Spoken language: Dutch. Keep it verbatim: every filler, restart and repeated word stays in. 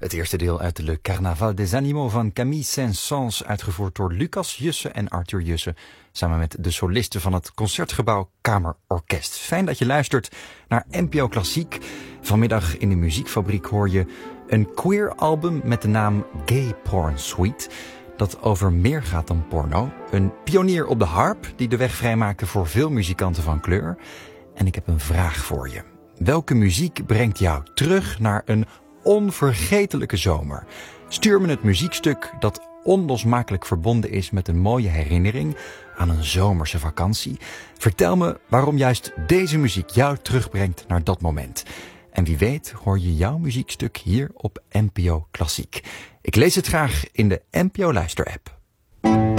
Het eerste deel uit Le Carnaval des Animaux van Camille Saint-Saëns, uitgevoerd door Lucas Jussen en Arthur Jussen, samen met de solisten van het Concertgebouw Kamerorkest. Fijn dat je luistert naar N P O Klassiek. Vanmiddag in de Muziekfabriek hoor je een queer album met de naam Gay Porn Suite, dat over meer gaat dan porno. Een pionier op de harp die de weg vrijmaakte voor veel muzikanten van kleur. En ik heb een vraag voor je. Welke muziek brengt jou terug naar een onvergetelijke zomer? Stuur me het muziekstuk dat onlosmakelijk verbonden is met een mooie herinnering aan een zomerse vakantie. Vertel me waarom juist deze muziek jou terugbrengt naar dat moment. En wie weet hoor je jouw muziekstuk hier op N P O Klassiek. Ik lees het graag in de N P O Luister-app.